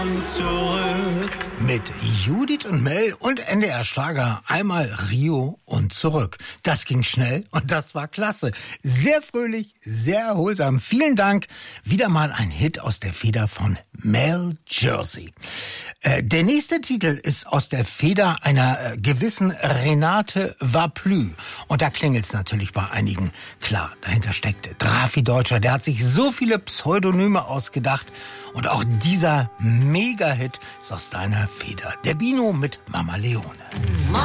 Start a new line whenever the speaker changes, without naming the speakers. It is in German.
Zurück.
Mit Judith und Mel und NDR-Schlager einmal Rio und zurück. Das ging schnell und das war klasse. Sehr fröhlich, sehr erholsam. Vielen Dank. Wieder mal ein Hit aus der Feder von Mel Jersey. Der nächste Titel ist aus der Feder einer gewissen Renate Vaplü. Und da klingelt's natürlich bei einigen. Klar, dahinter steckt Drafi Deutscher. Der hat sich so viele Pseudonyme ausgedacht. Und auch dieser Mega-Hit ist aus seiner Feder. Der Bino mit Mama Leone.